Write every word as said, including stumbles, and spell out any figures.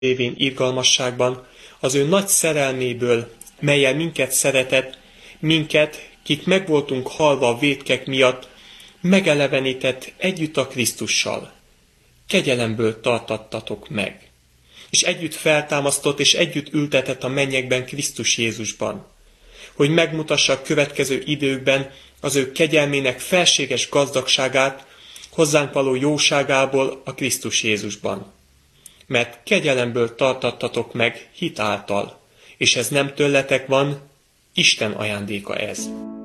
révén irgalmasságban, az ő nagy szerelméből, mellyel minket szeretett, minket, kik meg voltunk halva a vétkek miatt, megelevenített együtt a Krisztussal. Kegyelemből tartattatok meg, és együtt feltámasztott, és együtt ültetett a mennyekben Krisztus Jézusban, hogy megmutassa a következő időkben az ő kegyelmének felséges gazdagságát, hozzánk való jóságából a Krisztus Jézusban. Mert kegyelemből tartattatok meg hit által, és ez nem tőletek van, Isten ajándéka ez.